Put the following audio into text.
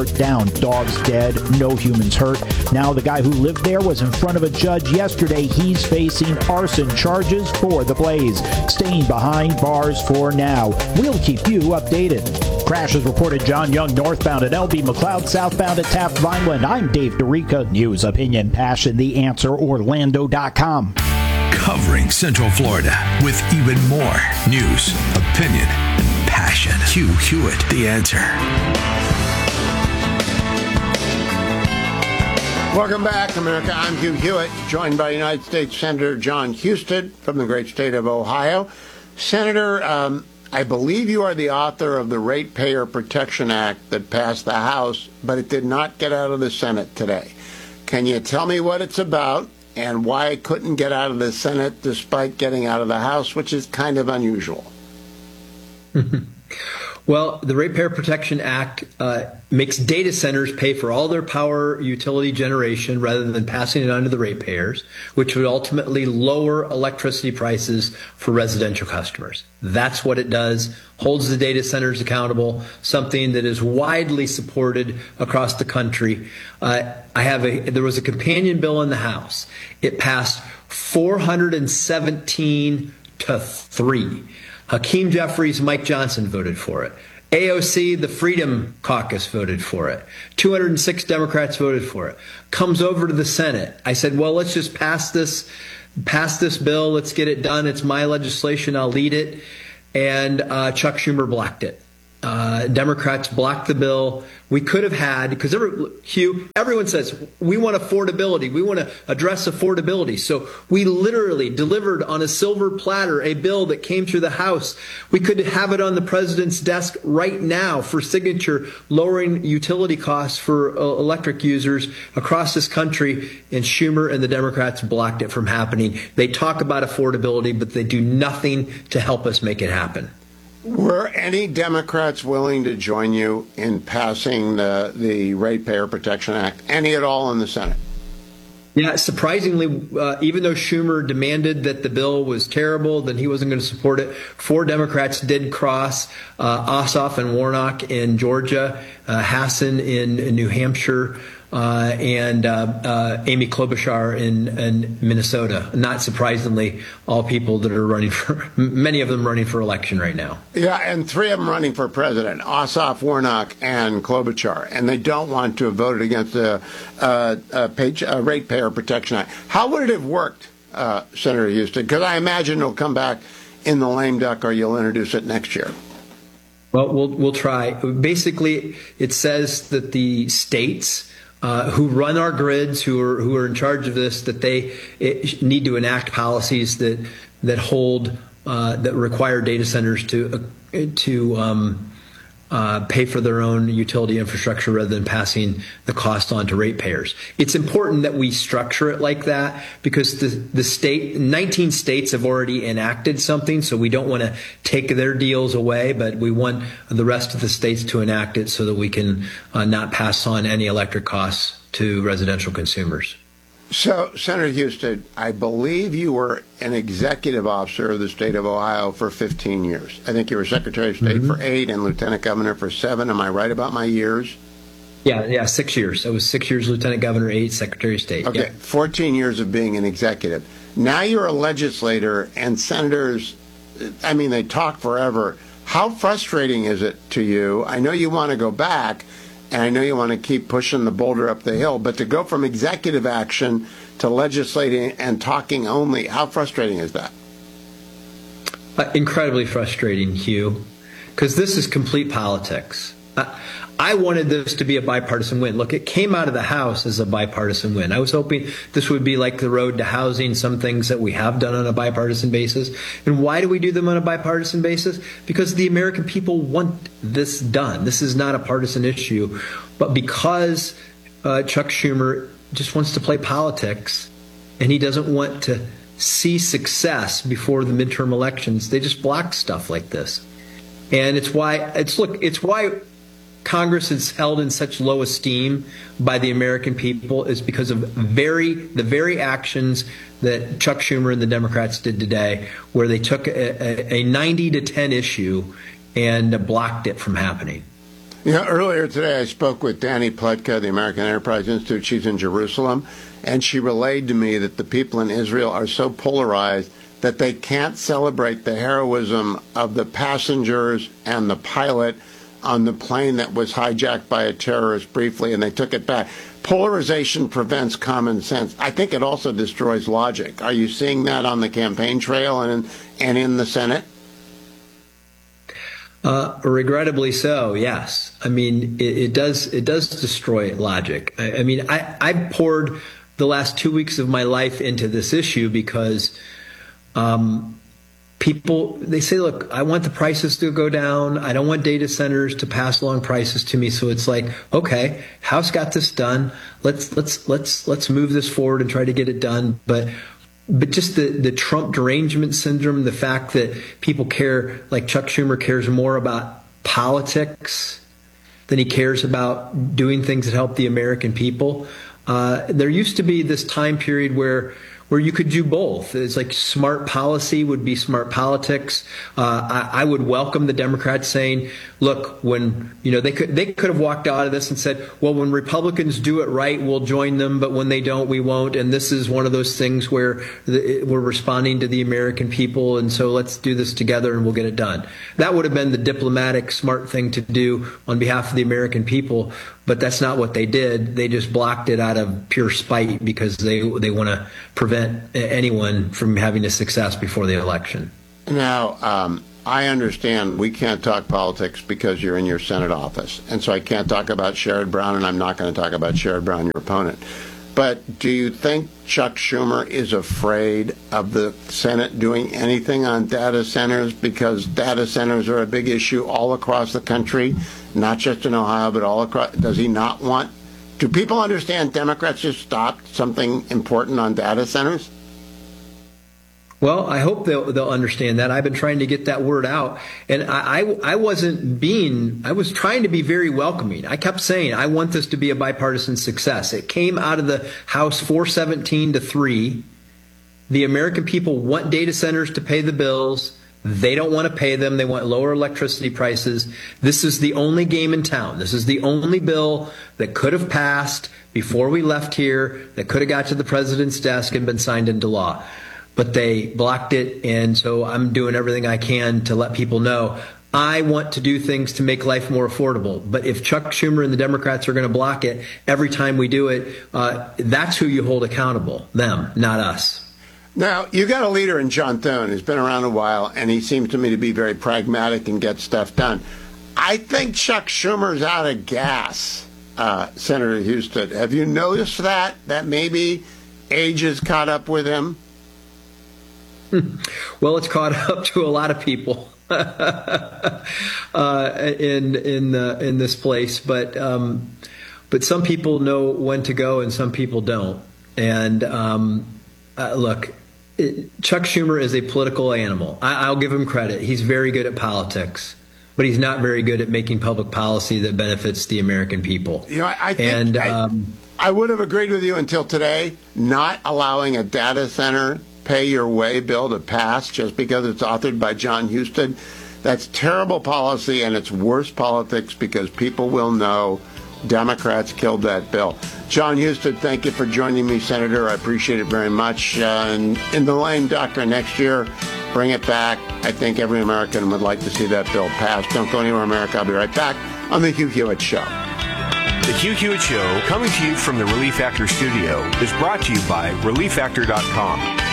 down. Dogs dead, no humans hurt. Now the guy who lived there was in front of a judge yesterday. He's facing arson charges for the blaze. Staying behind bars for now. We'll keep you updated. Crashes reported John Young northbound at LB McLeod, southbound at Taft Vineland. I'm Dave DeRica. News, opinion, passion, The Answer, Orlando.com. Covering Central Florida with even more news, opinion, and passion. Hugh Hewitt, The Answer. Welcome back, America. I'm Hugh Hewitt, joined by United States Senator Jon Husted from the great state of Ohio. Senator, I believe you are the author of the Ratepayer Protection Act that passed the House, but it did not get out of the Senate today. Can you tell me what it's about and why it couldn't get out of the Senate despite getting out of the House, which is kind of unusual? Well, the Ratepayer Protection Act makes data centers pay for all their power utility generation rather than passing it on to the ratepayers, which would ultimately lower electricity prices for residential customers. That's what it does, holds the data centers accountable, something that is widely supported across the country. There was a companion bill in the House. It passed 417 to 3. Hakeem Jeffries, Mike Johnson voted for it. AOC, the Freedom Caucus, voted for it. 206 Democrats voted for it. Comes over to the Senate. I said, well, let's just pass this bill. Let's get it done. It's my legislation. I'll lead it. And Chuck Schumer blocked it. Democrats blocked the bill. We could have had, because everyone says we want affordability. We want to address affordability. So we literally delivered on a silver platter a bill that came through the House. We could have it on the president's desk right now for signature, lowering utility costs for electric users across this country. And Schumer and the Democrats blocked it from happening. They talk about affordability, but they do nothing to help us make it happen. Were any Democrats willing to join you in passing the Ratepayer Protection Act, any at all in the Senate? Yeah, surprisingly, even though Schumer demanded that the bill was terrible, that he wasn't going to support it, 4 Democrats did cross, Ossoff and Warnock in Georgia, Hassan in New Hampshire, and Amy Klobuchar in Minnesota. Not surprisingly, all people that are running for, many of them running for election right now. Yeah, and 3 of them running for president, Ossoff, Warnock, and Klobuchar, and they don't want to have voted against the Ratepayer Protection Act. How would it have worked, Senator Husted? Because I imagine it'll come back in the lame duck, or you'll introduce it next year. Well, we'll try. Basically, it says that the states who run our grids, who are in charge of this, that they need to enact policies that require data centers to pay for their own utility infrastructure rather than passing the cost on to ratepayers. It's important that we structure it like that because the 19 states have already enacted something, so we don't want to take their deals away, but we want the rest of the states to enact it so that we can not pass on any electric costs to residential consumers. So, Senator Husted, I believe you were an executive officer of the state of Ohio for 15 years. I think you were Secretary of State for 8 and Lieutenant Governor for 7. Am I right about my years? Yeah, 6 years. I was 6 years Lieutenant Governor, 8 Secretary of State. Okay, Yep. 14 years of being an executive. Now you're a legislator, and senators, I mean, they talk forever. How frustrating is it to you? I know you want to go back, and I know you want to keep pushing the boulder up the hill, but to go from executive action to legislating and talking only, how frustrating is that? Incredibly frustrating, Hugh, because this is complete politics. I wanted this to be a bipartisan win. Look, it came out of the House as a bipartisan win. I was hoping this would be like the road to housing, some things that we have done on a bipartisan basis. And why do we do them on a bipartisan basis? Because the American people want this done. This is not a partisan issue. But because Chuck Schumer just wants to play politics and he doesn't want to see success before the midterm elections, they just block stuff like this. And it's why Congress is held in such low esteem by the American people is because of the very actions that Chuck Schumer and the Democrats did today, where they took a 90-10 issue and blocked it from happening. Earlier today I spoke with Danny Pletka, the American Enterprise Institute. She's in Jerusalem, and she relayed to me that the people in Israel are so polarized that they can't celebrate the heroism of the passengers and the pilot on the plane that was hijacked by a terrorist briefly, and they took it back. Polarization prevents common sense. I think it also destroys logic. Are you seeing that on the campaign trail and in the Senate? Regrettably so, yes. I mean, it does destroy logic. I mean, I poured the last 2 weeks of my life into this issue because people, they say, look, I want the prices to go down. I don't want data centers to pass along prices to me. So it's like, okay, House got this done. Let's move this forward and try to get it done. But just the Trump derangement syndrome, the fact that people care, like Chuck Schumer cares more about politics than he cares about doing things that help the American people. There used to be this time period where you could do both. It's like smart policy would be smart politics. I would welcome the Democrats saying, look, when they could have walked out of this and said, well, when Republicans do it right, we'll join them, but when they don't, we won't. And this is one of those things where we're responding to the American people, and so let's do this together and we'll get it done. That would have been the diplomatic, smart thing to do on behalf of the American people. But that's not what they did. They just blocked it out of pure spite because they want to prevent anyone from having a success before the election. Now, I understand we can't talk politics because you're in your Senate office. And so I can't talk about Sherrod Brown, and I'm not going to talk about Sherrod Brown, your opponent. But do you think Chuck Schumer is afraid of the Senate doing anything on data centers, because data centers are a big issue all across the country, not just in Ohio, but all across? Does he not want? Do people understand Democrats just stopped something important on data centers? Well, I hope they'll understand that. I've been trying to get that word out, and I was trying to be very welcoming. I kept saying I want this to be a bipartisan success. It came out of the House 417-3. The American people want data centers to pay the bills. They don't want to pay them. They want lower electricity prices. This is the only game in town. This is the only bill that could have passed before we left here, that could have got to the president's desk and been signed into law. But they blocked it, and so I'm doing everything I can to let people know I want to do things to make life more affordable. But if Chuck Schumer and the Democrats are going to block it every time we do it, that's who you hold accountable, them, not us. Now, you got a leader in John Thune who's been around a while, and he seems to me to be very pragmatic and get stuff done. I think Chuck Schumer's out of gas, Senator Husted. Have you noticed that maybe age has caught up with him? Well, it's caught up to a lot of people in this place, but some people know when to go and some people don't. And look, Chuck Schumer is a political animal. I'll give him credit. He's very good at politics, but he's not very good at making public policy that benefits the American people. I think I would have agreed with you until today, not allowing a data center pay your way bill to pass just because it's authored by John Husted. That's terrible policy, and it's worse politics because people will know Democrats killed that bill. John Husted, thank you for joining me, Senator. I appreciate it very much. And in the Lame Doctor next year, bring it back. I think every American would like to see that bill passed. Don't go anywhere, America. I'll be right back on The Hugh Hewitt Show. The Hugh Hewitt Show, coming to you from the Relief Factor studio, is brought to you by ReliefFactor.com.